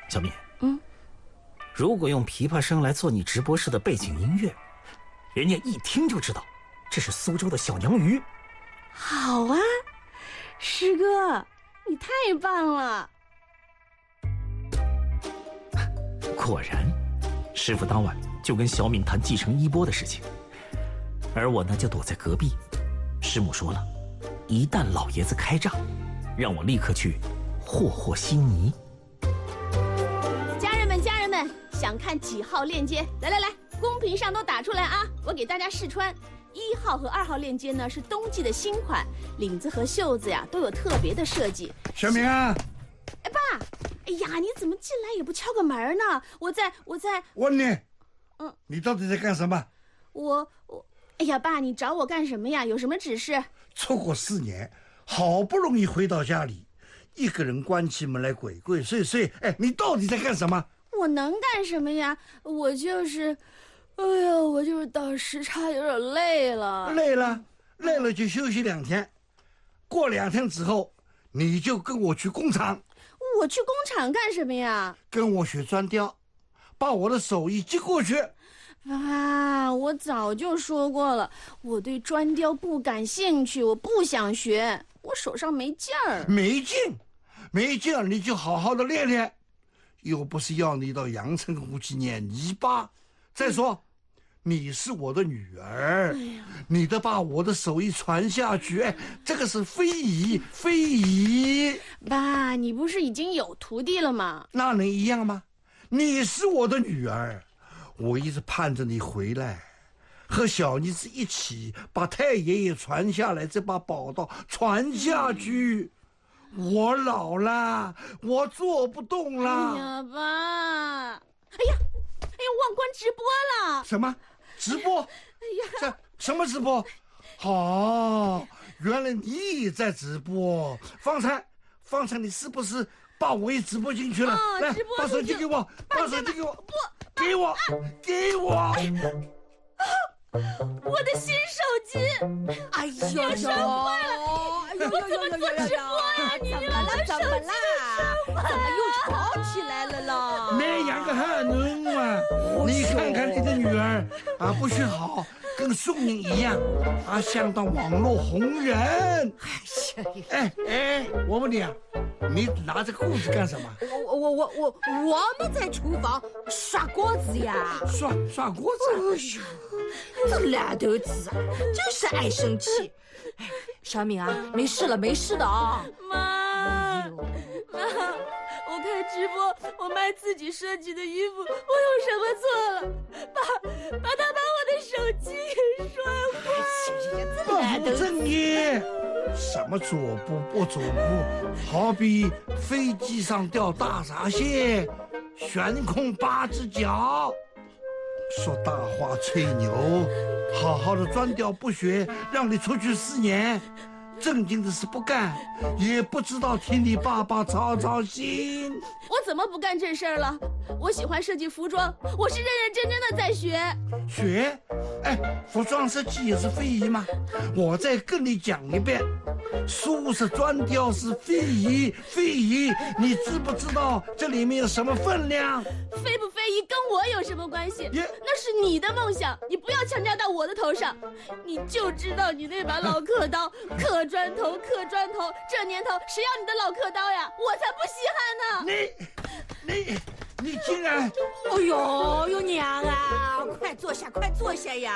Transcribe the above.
小敏，如果用琵琶声来做你直播室的背景音乐，人家一听就知道这是苏州的小娘鱼。 好啊，师哥，你太棒了！ 果然，师傅当晚就跟小敏谈继承衣钵的事情，而我呢就躲在隔壁。师母说了，一旦老爷子开仗，让我立刻去和稀泥。 家人们，想看几号链接？来，公屏上都打出来啊！我给大家试穿。1号和2号链接呢是冬季的新款，领子和袖子呀都有特别的设计。 小敏啊， 哎爸，哎呀，你怎么进来也不敲个门呢？我在。 问你，你到底在干什么？ 我，哎呀爸，你找我干什么呀？有什么指示？ 出国4年，好不容易回到家里，一个人关起门来鬼鬼祟祟。哎，你到底在干什么？ 我能干什么呀？我就是，我就是倒时差有点累了。 累了就休息2天，过2天之后，你就跟我去工厂。 我去工厂干什么呀？ 跟我学砖雕，把我的手艺接过去。 爸，我早就说过了，我对砖雕不感兴趣，我不想学，我手上没劲儿。 没劲儿，你就好好的练练，又不是要你到阳澄湖去碾泥巴。再说，你是我的女儿，你得把我的手艺传下去。哎，这个是非遗。 爸，你不是已经有徒弟了吗？ 那能一样吗？你是我的女儿，我一直盼着你回来，和小妮子一起把太爷爷传下来这把宝刀传下去。我老了，我做不动了。 哎呀，爸！哎呀，忘关直播了。 什么直播？哎呀，什么直播？原来你也在直播。方才你是不是把我也直播进去了？来，把手机给我，给我。 我的新手机！ 哎呦， 要烧坏了！我怎么做直播呀？你怎么了？怎么又吵起来了啦？ 没养个汉奴啊！你看看你的女儿啊，不学好，跟宋宁一样啊，想当网络红人。哎，我问你啊，你拿着裤子干什么？ 我们在厨房刷锅子呀。 刷锅子？ 这烂头子啊，就是爱生气。小敏啊，没事的啊。 妈，我开直播，我卖自己设计的衣服，我有什么错了？爸，他把我的手机给摔坏。 不务正业，什么左部不左部，好比飞机上掉大闸蟹，悬空8只脚。说大话吹牛，好好的专调不学，让你出去4年，正经的事不干，也不知道替你爸爸操心。 我怎么不干这事儿了？我喜欢设计服装，我是认认真真的在学。 哎，服装设计也是非遗吗？我再跟你讲一遍，书是专雕是非遗，你知不知道这里面有什么分量？ 非不非遗跟我有什么关系？那是你的梦想，你不要强加到我的头上。你就知道你那把老刻刀，刻砖头，这年头谁要你的老刻刀呀？我才不稀罕呢！你竟然！ 哎呦娘啊！快坐下呀！